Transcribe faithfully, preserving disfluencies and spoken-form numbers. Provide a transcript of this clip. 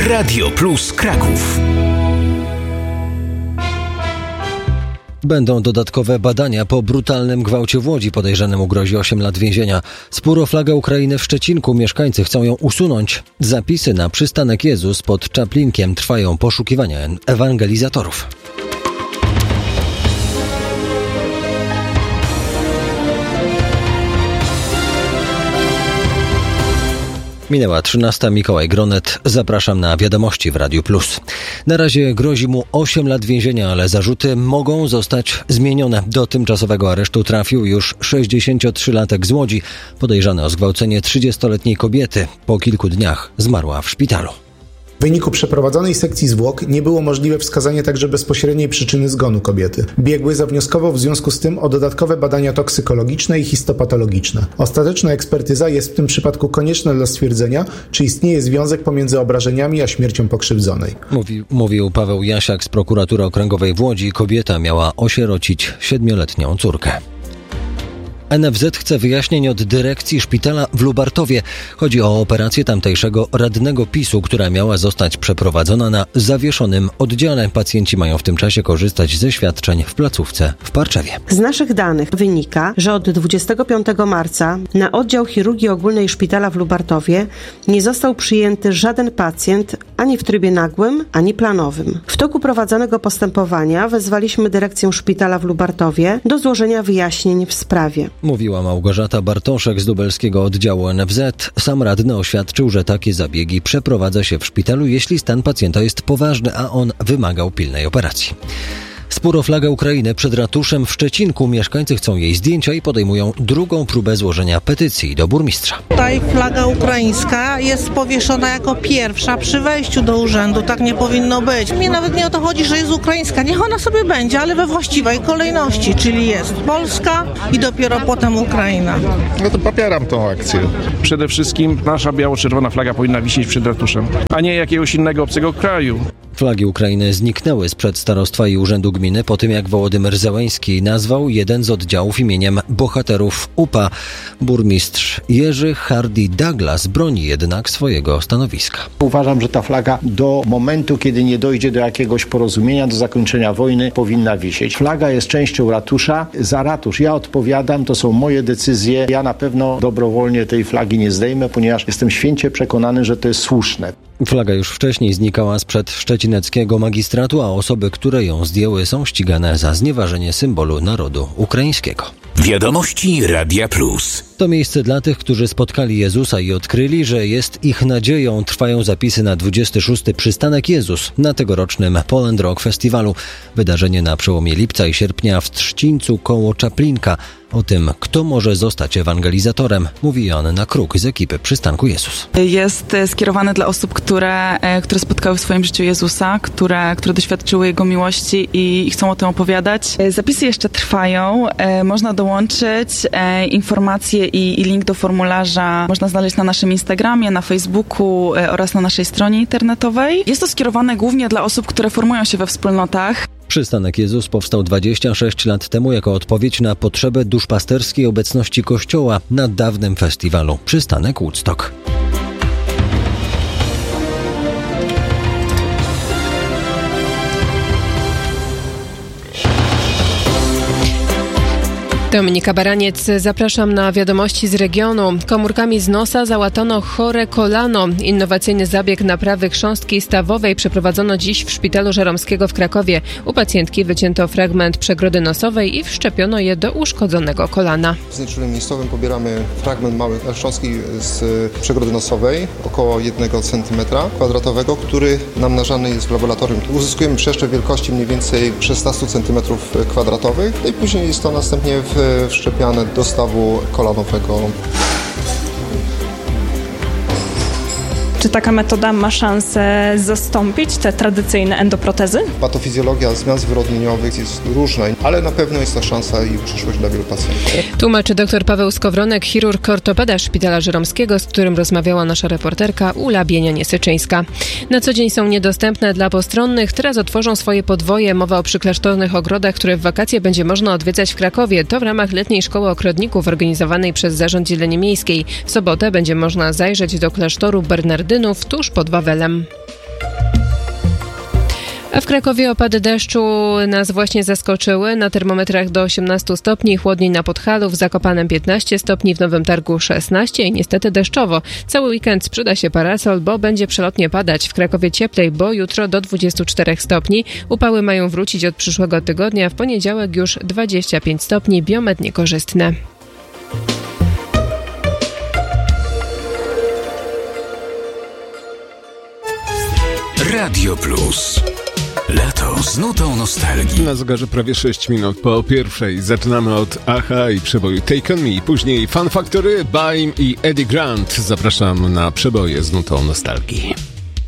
Radio Plus Kraków. Będą dodatkowe badania po brutalnym gwałcie w Łodzi. Podejrzanemu grozi osiem lat więzienia. Spór o flagę Ukrainy w Szczecinku. Mieszkańcy chcą ją usunąć. Zapisy na przystanek Jezus pod Czaplinkiem. Trwają poszukiwania ewangelizatorów. Minęła trzynasta. Mikołaj Gronet. Zapraszam na wiadomości w Radiu Plus. Na razie grozi mu osiem lat więzienia, ale zarzuty mogą zostać zmienione. Do tymczasowego aresztu trafił już sześćdziesięciotrzylatek z Łodzi, podejrzany o zgwałcenie trzydziestoletniej kobiety. Po kilku dniach zmarła w szpitalu. W wyniku przeprowadzonej sekcji zwłok nie było możliwe wskazanie także bezpośredniej przyczyny zgonu kobiety. Biegły zawnioskował w związku z tym o dodatkowe badania toksykologiczne i histopatologiczne. Ostateczna ekspertyza jest w tym przypadku konieczna dla stwierdzenia, czy istnieje związek pomiędzy obrażeniami a śmiercią pokrzywdzonej. Mówi, mówił Paweł Jasiak z Prokuratury Okręgowej w Łodzi. Kobieta miała osierocić siedmioletnią córkę. N F Z chce wyjaśnień od dyrekcji szpitala w Lubartowie. Chodzi o operację tamtejszego radnego PiSu, która miała zostać przeprowadzona na zawieszonym oddziale. Pacjenci mają w tym czasie korzystać ze świadczeń w placówce w Parczewie. Z naszych danych wynika, że od dwudziestego piątego marca na oddział chirurgii ogólnej szpitala w Lubartowie nie został przyjęty żaden pacjent ani w trybie nagłym, ani planowym. W toku prowadzonego postępowania wezwaliśmy dyrekcję szpitala w Lubartowie do złożenia wyjaśnień w sprawie. Mówiła Małgorzata Bartoszek z lubelskiego oddziału N F Z. Sam radny oświadczył, że takie zabiegi przeprowadza się w szpitalu, jeśli stan pacjenta jest poważny, a on wymagał pilnej operacji. Spór o flagę Ukrainy przed ratuszem w Szczecinku. Mieszkańcy chcą jej zdjęcia i podejmują drugą próbę złożenia petycji do burmistrza. Tutaj flaga ukraińska jest powieszona jako pierwsza przy wejściu do urzędu. Tak nie powinno być. Mnie nawet nie o to chodzi, że jest ukraińska. Niech ona sobie będzie, ale we właściwej kolejności, czyli jest Polska i dopiero potem Ukraina. No to popieram tą akcję. Przede wszystkim nasza biało-czerwona flaga powinna wisieć przed ratuszem, a nie jakiegoś innego obcego kraju. Flagi Ukrainy zniknęły sprzed starostwa i urzędu gminy po tym, jak Wołodymyr Zełenski nazwał jeden z oddziałów imieniem bohaterów U P A. Burmistrz Jerzy Hardy Douglas broni jednak swojego stanowiska. Uważam, że ta flaga do momentu, kiedy nie dojdzie do jakiegoś porozumienia, do zakończenia wojny, powinna wisieć. Flaga jest częścią ratusza. Za ratusz ja odpowiadam, to są moje decyzje. Ja na pewno dobrowolnie tej flagi nie zdejmę, ponieważ jestem święcie przekonany, że to jest słuszne. Flaga już wcześniej znikała sprzed szczecineckiego magistratu, a osoby, które ją zdjęły, są ścigane za znieważenie symbolu narodu ukraińskiego. Wiadomości Radia Plus. To miejsce dla tych, którzy spotkali Jezusa i odkryli, że jest ich nadzieją. Trwają zapisy na dwudziesty szósty Przystanek Jezus na tegorocznym Poland Rock Festiwalu. Wydarzenie na przełomie lipca i sierpnia w Trzcińcu koło Czaplinka. O tym, kto może zostać ewangelizatorem, mówi Joanna Kruk z ekipy Przystanku Jezus. Jest skierowany dla osób, które, które spotkały w swoim życiu Jezusa, które, które doświadczyły Jego miłości i chcą o tym opowiadać. Zapisy jeszcze trwają. Można dołączyć. Informacje i, i link do formularza można znaleźć na naszym Instagramie, na Facebooku oraz na naszej stronie internetowej. Jest to skierowane głównie dla osób, które formują się we wspólnotach. Przystanek Jezus powstał dwadzieścia sześć lat temu jako odpowiedź na potrzebę duszpasterskiej obecności Kościoła na dawnym festiwalu Przystanek Woodstock. Dominika Baraniec, zapraszam na wiadomości z regionu. Komórkami z nosa załatano chore kolano. Innowacyjny zabieg naprawy chrząstki stawowej przeprowadzono dziś w Szpitalu Żeromskiego w Krakowie. U pacjentki wycięto fragment przegrody nosowej i wszczepiono je do uszkodzonego kolana. W znieczuleniu miejscowym pobieramy fragment małej chrząstki z przegrody nosowej, około jednego centymetra kwadratowego, który namnażany jest w laboratorium. Uzyskujemy przeszczep wielkości mniej więcej szesnaście centymetrów kwadratowych, no i później jest to następnie w wszczepiane do stawu kolanowego. Czy taka metoda ma szansę zastąpić te tradycyjne endoprotezy? Patofizjologia zmian zwyrodnieniowych jest różna, ale na pewno jest to szansa i przyszłość dla wielu pacjentów. Tłumaczy dr Paweł Skowronek, chirurg ortopeda Szpitala Żeromskiego, z którym rozmawiała nasza reporterka Ula Bienia-Niesyczyńska. Na co dzień są niedostępne dla postronnych, teraz otworzą swoje podwoje. Mowa o przyklasztornych ogrodach, które w wakacje będzie można odwiedzać w Krakowie. To w ramach letniej szkoły okrodników organizowanej przez Zarząd Zieleni Miejskiej. W sobotę będzie można zajrzeć do klasztoru Bernardynów tuż pod Wawelem. A w Krakowie opady deszczu nas właśnie zaskoczyły. Na termometrach do osiemnastu stopni, chłodniej na Podhalu, w Zakopanem piętnaście stopni, w Nowym Targu szesnaście i niestety deszczowo. Cały weekend przyda się parasol, bo będzie przelotnie padać. W Krakowie cieplej, bo jutro do dwudziestu czterech stopni. Upały mają wrócić od przyszłego tygodnia. W poniedziałek już dwadzieścia pięć stopni, biometr niekorzystny. Radio Plus. Lato z nutą nostalgii. Na zegarze prawie sześć minut po pierwszej. Zaczynamy od Aha i przeboju Take On Me. Później Fun Factory, Baim i Eddie Grant. Zapraszam na przeboje z nutą nostalgii.